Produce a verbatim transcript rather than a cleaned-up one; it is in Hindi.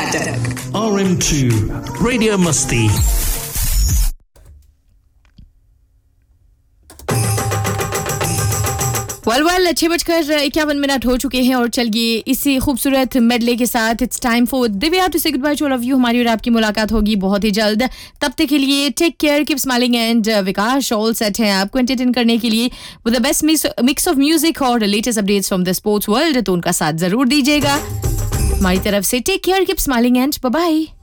Pattern. R M two Radio Musti. Well well छह बजकर इक्यावन मिनट हो चुके हैं और चलिए इसी खूबसूरत मेडले के साथ it's time for Divya to से good by two all of you. हमारी और आपकी मुलाकात होगी बहुत ही जल्द. तब तक के लिए take care, keep smiling and Vikas all set हैं आपको एंटरटेन करने के लिए with the best mix of music और latest updates from the sports world. तो उनका साथ जरूर दीजिएगा. हमारी तरफ से take care, keep smiling and bye bye.